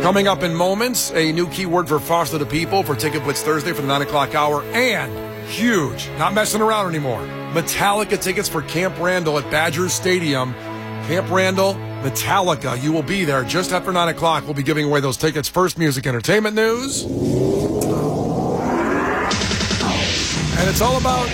Coming up in moments, a new keyword for Foster the People for Ticket Blitz Thursday for the 9 o'clock hour. And huge, not messing around anymore, Metallica tickets for Camp Randall at Badgers Stadium. Camp Randall, Metallica. You will be there just after 9 o'clock. We'll be giving away those tickets. First, music entertainment news. And it's all about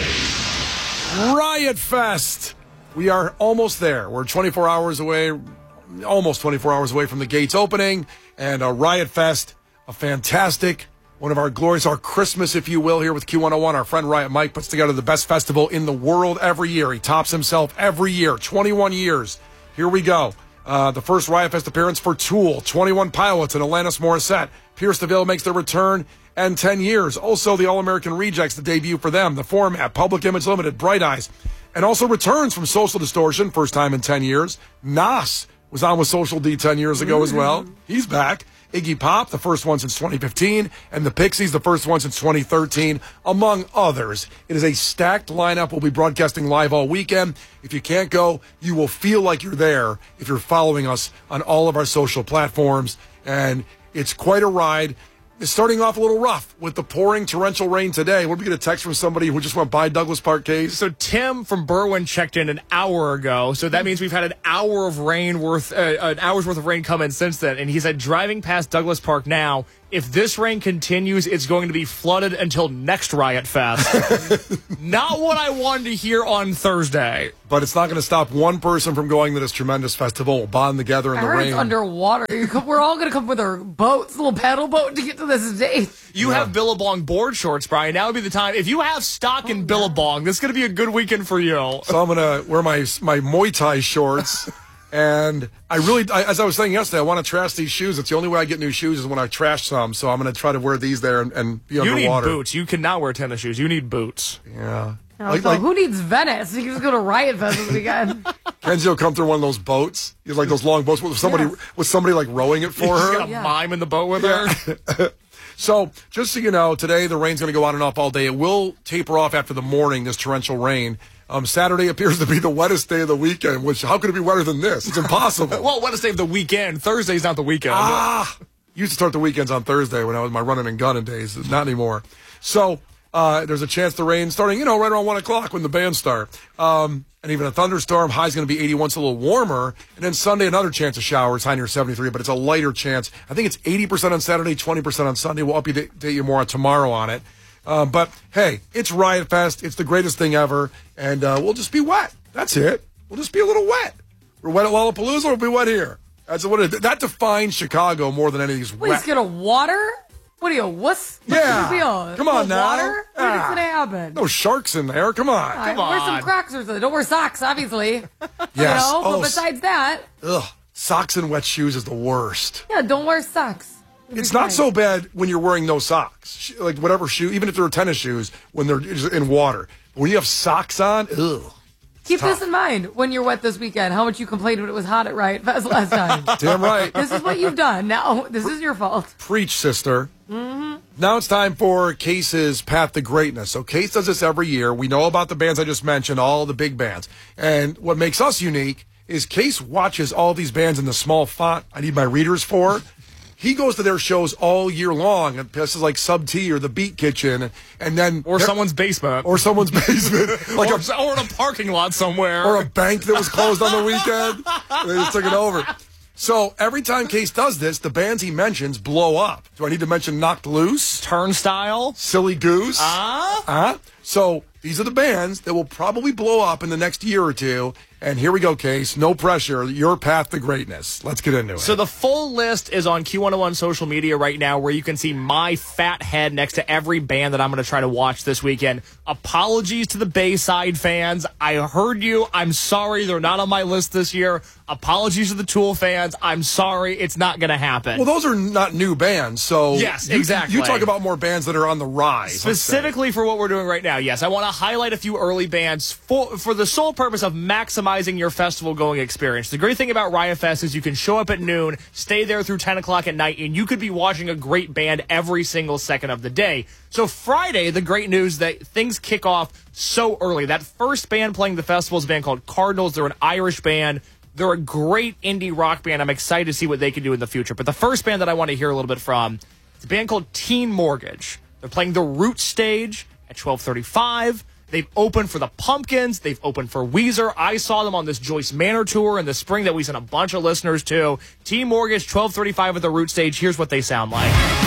Riot Fest. We are almost there. We're 24 hours away, almost 24 hours away from the gates opening. And a Riot Fest, a fantastic, one of our glories, our Christmas, if you will, here with Q101. Our friend Riot Mike puts together the best festival in the world every year. He tops himself every year, 21 years. Here we go. The first Riot Fest appearance for Tool, 21 Pilots, and Alanis Morissette. Pierce the Veil makes their return, and 10 years. Also, the All-American Rejects, the debut for them. The Format, Public Image Limited, Bright Eyes. And also returns from Social Distortion, first time in 10 years. Nas was on with Social D 10 years ago as well. He's back. Iggy Pop, the first one since 2015, and the Pixies, the first one since 2013, among others. It is a stacked lineup. We'll be broadcasting live all weekend. If you can't go, you will feel like you're there if you're following us on all of our social platforms. And it's quite a ride. It's starting off a little rough with the pouring torrential rain today. We're going to get a text from somebody who just went by Douglas Park Case. So Tim from Berwyn checked in an hour ago. So that means we've had an hour's worth of rain come in since then. And he said, driving past Douglas Park now, if this rain continues, it's going to be flooded until next Riot Fest. Not what I wanted to hear on Thursday. But it's not going to stop one person from going to this tremendous festival. We'll bond together in the rain. It's underwater. We're all going to come with our boats, little paddle boat, to get to this date. You have Billabong board shorts, Brian. Now would be the time. If you have stock in Billabong, this is going to be a good weekend for you. So I'm going to wear my Muay Thai shorts. And as I was saying yesterday, I want to trash these shoes. It's the only way I get new shoes is when I trash some. So I'm going to try to wear these there and be underwater. You need boots. You cannot wear tennis shoes. You need boots. Yeah. Who needs Venice? You can just go to Riot Fest this weekend. Kenzie will come through one of those boats. He's like those long boats with somebody like rowing it for her. She's got a mime in the boat with her. So, just so you know, today the rain's going to go on and off all day. It will taper off after the morning, this torrential rain. Saturday appears to be the wettest day of the weekend, which, how could it be wetter than this? It's impossible. Well, wettest day of the weekend. Thursday's not the weekend. Used to start the weekends on Thursday when I was my running and gunning days. Not anymore. So, there's a chance the rain starting, right around 1 o'clock when the bands start. And even a thunderstorm. High's going to be 81, so a little warmer. And then Sunday, another chance of showers, high near 73, but it's a lighter chance. I think it's 80% on Saturday, 20% on Sunday. We'll update you more on tomorrow on it. But, hey, it's Riot Fest. It's the greatest thing ever. And we'll just be wet. That's it. We'll just be a little wet. We're wet at Lollapalooza, we'll be wet here. That defines Chicago more than anything. Wait, it's going to water? What are you, wuss? Yeah. Come on now. Water? What's going to happen? No sharks in there. Come on. Come on. Wear some Crocs or something. Don't wear socks, obviously. Yes. But besides that. Socks and wet shoes is the worst. Yeah, don't wear socks. It's not so bad when you're wearing no socks. Like whatever shoe, even if they're tennis shoes, when they're just in water. But when you have socks on, Keep this in mind when you're wet this weekend. How much you complained when it was hot at Riot Fest last time. Damn right. This is what you've done. Now, this is your fault. Preach, sister. Mm-hmm. Now it's time for Case's Path to Greatness. So Case does this every year. We know about the bands I just mentioned, all the big bands. And what makes us unique is Case watches all these bands in the small font I need my readers for. He goes to their shows all year long at places like Sub T or the Beat Kitchen, and then someone's basement, or in a parking lot somewhere, or a bank that was closed on the weekend. They just took it over. So every time Case does this, the bands he mentions blow up. Do I need to mention Knocked Loose, Turnstile, Silly Goose? So these are the bands that will probably blow up in the next year or two. And here we go, Case. No pressure. Your path to greatness. Let's get into it. So the full list is on Q101 social media right now, where you can see my fat head next to every band that I'm going to try to watch this weekend. Apologies to the Bayside fans. I heard you. I'm sorry. They're not on my list this year. Apologies to the Tool fans. I'm sorry. It's not going to happen. Well, those are not new bands. So yes, exactly. You talk about more bands that are on the rise. Specifically for what we're doing right now, yes. I want to highlight a few early bands for the sole purpose of maximizing your festival-going experience. The great thing about Riot Fest is you can show up at noon, stay there through 10 o'clock at night, and you could be watching a great band every single second of the day. So Friday, the great news that things kick off so early. That first band playing the festival is a band called Cardinals. They're an Irish band. They're a great indie rock band. I'm excited to see what they can do in the future. But the first band that I want to hear a little bit from, it's a band called Teen Mortgage. They're playing the Root stage at 12:35. They've opened for the Pumpkins. They've opened for Weezer. I saw them on this Joyce Manor tour in the spring that we sent a bunch of listeners to. Teen Mortgage, 12:35 at the Root stage. Here's what they sound like.